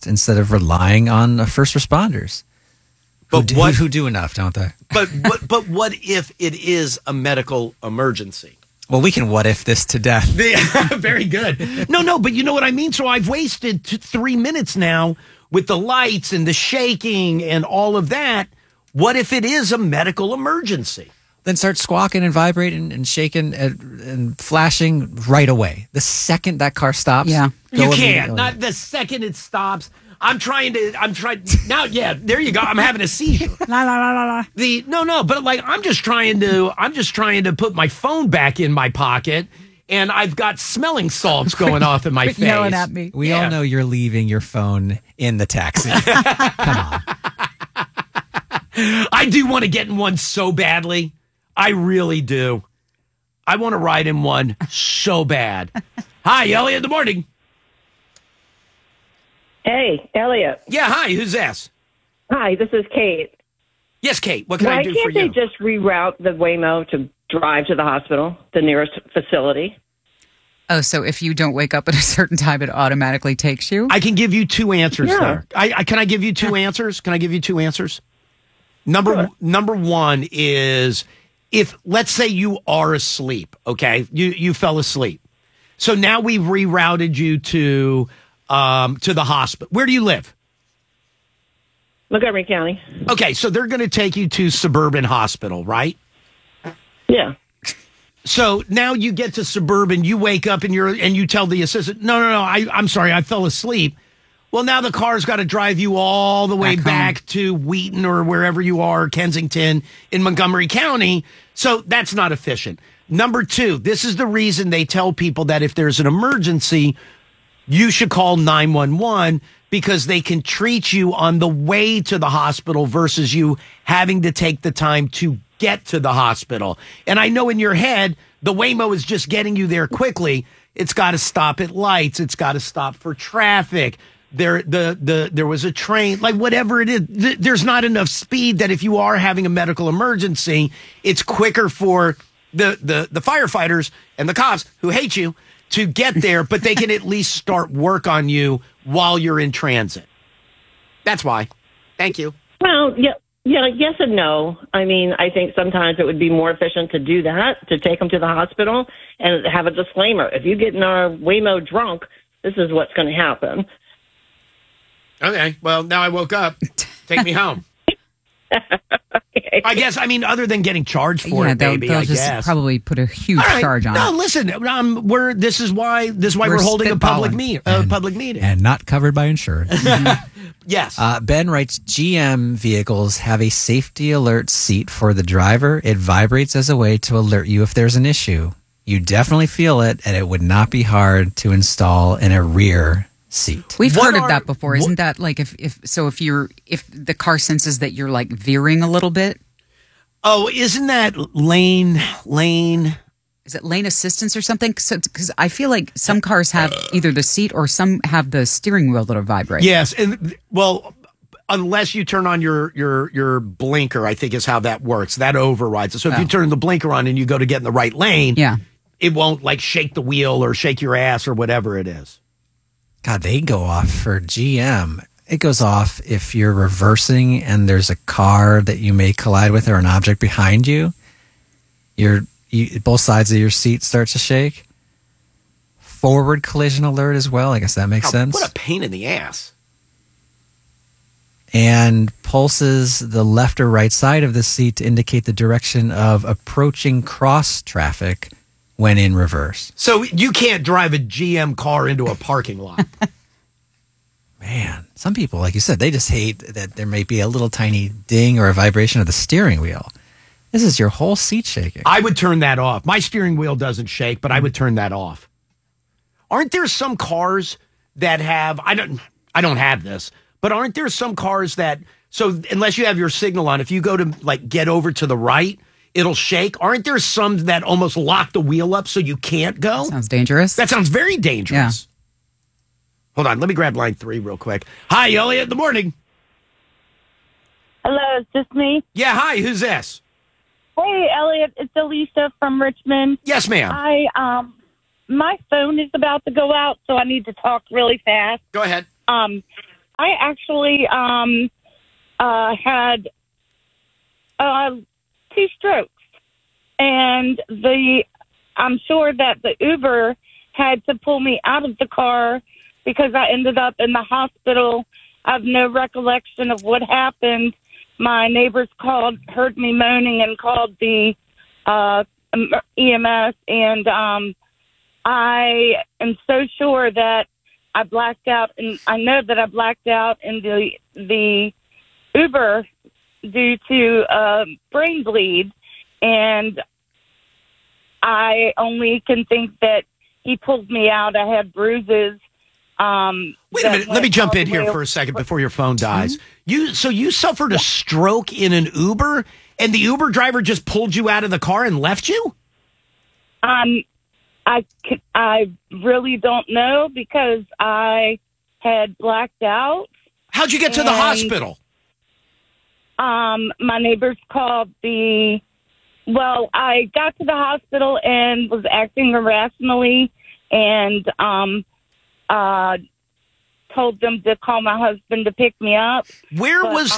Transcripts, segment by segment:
fast instead of relying on first responders. But Who do enough, don't they? But what if it is a medical emergency? Well, we can what if this to death. Very good. No, but you know what I mean? So I've wasted 3 minutes now with the lights and the shaking and all of that. What if it is a medical emergency? Then start squawking and vibrating and shaking and flashing right away. The second that car stops. Yeah. You can't. Not the second it stops. I'm trying now. Yeah, there you go. I'm having a seizure. La la la la la. But like I'm just trying to put my phone back in my pocket, and I've got smelling salts going off in my face. Yelling at me. We all know you're leaving your phone in the taxi. Come on. I do want to get in one so badly. I really do. I want to ride in one so bad. Hi, Elliot. Good morning. Hey, Elliot. Yeah, hi. Who's this? Hi, this is Kate. Yes, Kate. What can I do for you? Why can't they just reroute the Waymo to drive to the hospital, the nearest facility? Oh, so if you don't wake up at a certain time, it automatically takes you? I can give you two answers there. Can I give you two answers? Can I give you two answers? Number one is if, let's say you are asleep, okay? You fell asleep. So now we've rerouted you to the hospital. Where do you live? Montgomery County. Okay, so they're going to take you to Suburban Hospital, right? Yeah. So now you get to Suburban, you wake up and you tell the assistant, no, I'm sorry, I fell asleep. Well, now the car's got to drive you all the way back to Wheaton or wherever you are, Kensington in Montgomery County. So that's not efficient. Number two, this is the reason they tell people that if there's an emergency, you should call 911 because they can treat you on the way to the hospital versus you having to take the time to get to the hospital. And I know in your head, the Waymo is just getting you there quickly. It's got to stop at lights. It's got to stop for traffic. There was a train, like whatever it is. There's not enough speed that if you are having a medical emergency, it's quicker for the firefighters and the cops who hate you to get there, but they can at least start work on you while you're in transit. That's why. Thank you. Well, yeah, yes and no. I mean, I think sometimes it would be more efficient to do that, to take them to the hospital and have a disclaimer. If you get in our Waymo drunk, this is what's going to happen. Okay, well, now I woke up. Take me home. Okay. I guess, other than getting charged for it, baby, they'll I just guess. probably put a huge charge on it. No, listen, this is why we're holding a public meeting. And not covered by insurance. Yes. Ben writes, GM vehicles have a safety alert seat for the driver. It vibrates as a way to alert you if there's an issue. You definitely feel it, and it would not be hard to install in a rear seat. We've heard of that before. Isn't that like if the car senses that you're like veering a little bit? Oh, isn't that lane? Is it lane assistance or something? Because I feel like some cars have either the seat or some have the steering wheel that'll vibrate. Yes, and well, unless you turn on your blinker, I think is how that works. That overrides it. So if you turn the blinker on and you go to get in the right lane, it won't like shake the wheel or shake your ass or whatever it is. God, they go off for GM. It goes off if you're reversing and there's a car that you may collide with or an object behind you. Both sides of your seat start to shake. Forward collision alert as well. I guess that makes sense. What a pain in the ass. And pulses the left or right side of the seat to indicate the direction of approaching cross traffic when in reverse. So you can't drive a GM car into a parking lot. Man, some people, like you said, they just hate that there may be a little tiny ding or a vibration of the steering wheel. This is your whole seat shaking. I would turn that off. My steering wheel doesn't shake, but I would turn that off. Aren't there some cars that have, I don't have this, but aren't there some cars that, so unless you have your signal on, if you go to like get over to the right, it'll shake. Aren't there some that almost lock the wheel up so you can't go? Sounds dangerous. That sounds very dangerous. Yeah. Hold on, let me grab line 3 real quick. Hi, Elliot. Good morning. Hello, is this me? Yeah, hi. Who's this? Hey, Elliot. It's Alicia from Richmond. Yes, ma'am. My phone is about to go out, so I need to talk really fast. Go ahead. I I actually had 2 strokes, and I'm sure that the Uber had to pull me out of the car because I ended up in the hospital. I have no recollection of what happened. My neighbors heard me moaning and called the EMS, and I am so sure that I blacked out, and I know that I blacked out in the Uber due to brain bleed, and I only can think that he pulled me out. I had bruises. Wait a minute. Let me jump in here for a second before your phone dies. You suffered a stroke in an Uber, and the Uber driver just pulled you out of the car and left you? I really don't know because I had blacked out. How'd you get to the hospital? My neighbors called I got to the hospital and was acting irrationally, and told them to call my husband to pick me up. Where did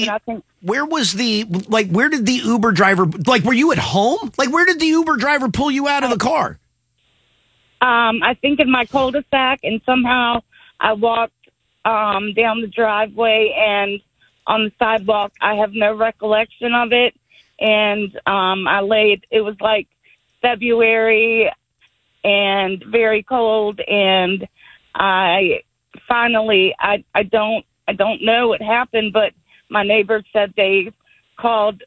the Uber driver, were you at home? Where did the Uber driver pull you out of the car? I think in my cul-de-sac, and somehow I walked down the driveway, and on the sidewalk, I have no recollection of it. And it was like February and very cold, and I don't know what happened, but my neighbors said they called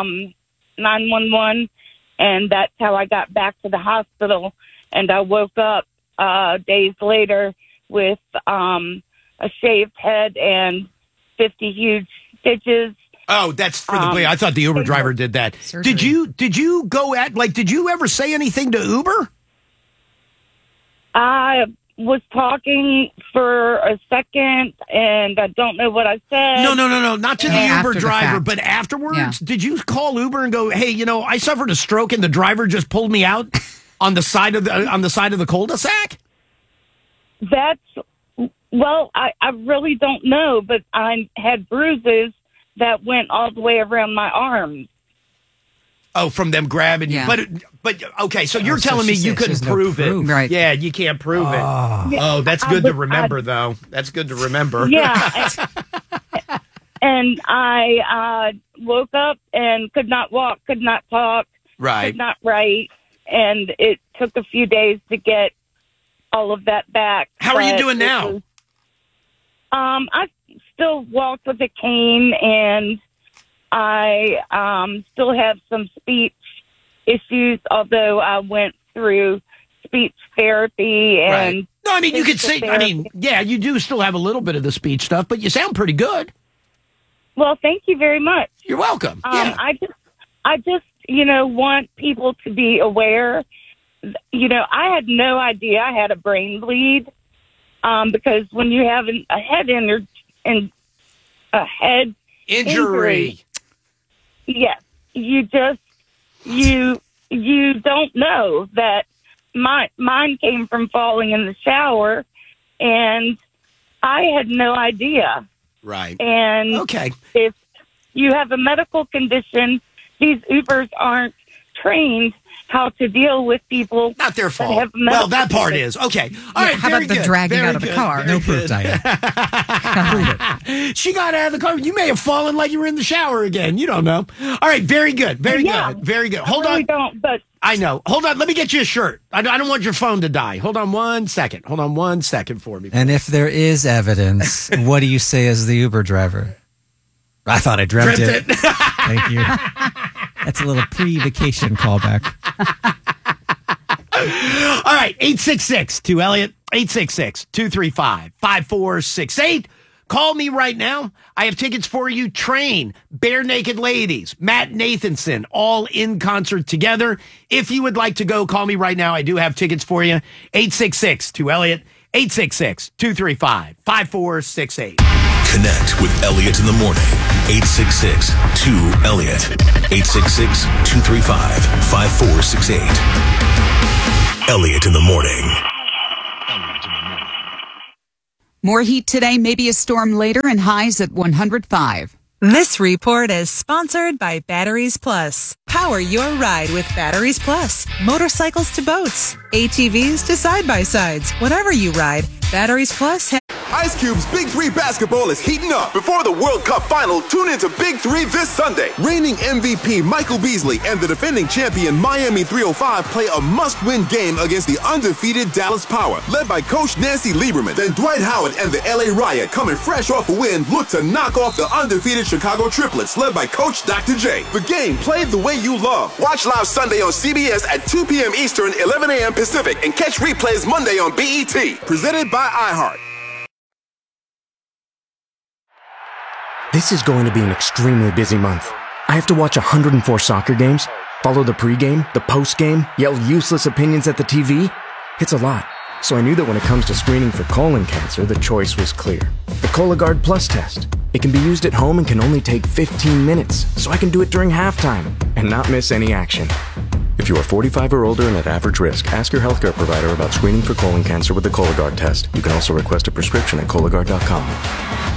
911, and that's how I got back to the hospital. And I woke up days later with a shaved head and 50 huge stitches. Oh, that's for the bleed. I thought the Uber driver did that. Surgery. Did you go did you ever say anything to Uber? I was talking for a second, and I don't know what I said. No, not to the After Uber the driver, fact. but afterwards. Yeah. Did you call Uber and go, "Hey, I suffered a stroke and the driver just pulled me out on the side of the cul-de-sac"? I really don't know, but I had bruises that went all the way around my arms. Oh, from them grabbing you. Yeah. But okay, so you're so telling me she you said couldn't there's no prove it. proof. Right. Yeah, you can't prove it. Oh, that's good to remember, though. That's good to remember. Yeah. And I woke up and could not walk, could not talk, Right. could not write, and it took a few days to get all of that back. How are you But doing it now? was- I still walk with a cane, and I still have some speech issues, although I went through speech therapy and Right. No, I mean, you could say, physical yeah, you do still have a little bit of the speech stuff, but you sound pretty good. Well, thank you very much. You're welcome. Yeah. I just want people to be aware. I had no idea I had a brain bleed because when you have a head injury, yes, you don't know that mine came from falling in the shower, and I had no idea. Right. And Okay. if you have a medical condition, these Ubers aren't trained how to deal with people. Not their that fault. have medical Well, that part conditions. is. Okay. All right. how very about the good. dragging Very out of the good. car? Very No proof, good. Diane. Prove it. She got out of the car. You may have fallen like you were in the shower again. You don't know. All right. Very good. Very Yeah. good. Very good. Hold I really on. don't, but I know. Hold on. Let me get you a shirt. I don't want your phone to die. Hold on 1 second. Hold on 1 second for me. And if there is evidence, what do you say as the Uber driver? I thought I dreamt it. Thank you. That's a little pre-vacation callback. All right, 866-2-ELLIOT, 866-235-5468. Call me right now. I have tickets for you. Train, Bare Naked Ladies, Matt Nathanson, all in concert together. If you would like to go, call me right now. I do have tickets for you. 866-2-ELLIOT, 866-235-5468. Connect with Elliot in the morning. 866-2-ELLIOT. 866-235-5468. Elliot in the morning. More heat today, maybe a storm later, and highs at 105. This report is sponsored by Batteries Plus. Power your ride with Batteries Plus. Motorcycles to boats, ATVs to side-by-sides. Whatever you ride, Batteries Plus Ice Cube's Big 3 basketball is heating up. Before the World Cup final, tune into Big 3 this Sunday. Reigning MVP Michael Beasley and the defending champion Miami 305 play a must-win game against the undefeated Dallas Power, led by Coach Nancy Lieberman. Then Dwight Howard and the LA Riot, coming fresh off a win, look to knock off the undefeated Chicago Triplets, led by Coach Dr. J. The game played the way you love. Watch live Sunday on CBS at 2 p.m. Eastern, 11 a.m. Pacific, and catch replays Monday on BET. Presented by iHeart. This is going to be an extremely busy month. I have to watch 104 soccer games, follow the pregame, the postgame, yell useless opinions at the TV. It's a lot. So I knew that when it comes to screening for colon cancer, the choice was clear. The Cologuard Plus test. It can be used at home and can only take 15 minutes, so I can do it during halftime and not miss any action. If you are 45 or older and at average risk, ask your healthcare provider about screening for colon cancer with the Cologuard test. You can also request a prescription at Cologuard.com.